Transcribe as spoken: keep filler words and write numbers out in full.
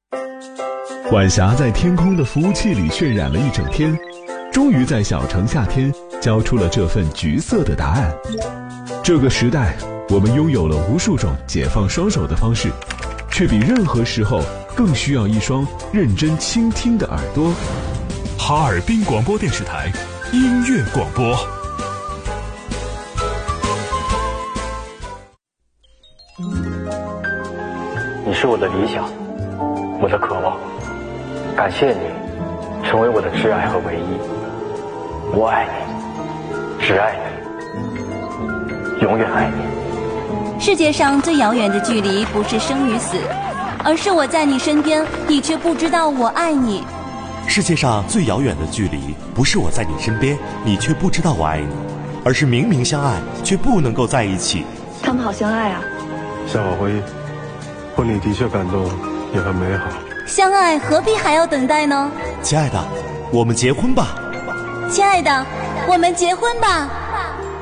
晚霞在天空的服务器里渲染了一整天，终于在小城夏天交出了这份橘色的答案。这个时代，我们拥有了无数种解放双手的方式，却比任何时候更需要一双认真倾听的耳朵。 哈尔滨广播电视台音乐广播。 你是我的理想，我的渴望，感谢你成为我的挚爱和唯一。我爱你，只爱你，永远爱你。 世界上最遥远的距离不是生与死，而是我在你身边，你却不知道我爱你。 世界上最遥远的距离不是我在你身边，你却不知道我爱你，而是明明相爱却不能够在一起。 他们好相爱啊。 夏小辉，婚礼的确感动，也很美好。 相爱何必还要等待呢？ 亲爱的，我们结婚吧。 亲爱的，我们结婚吧。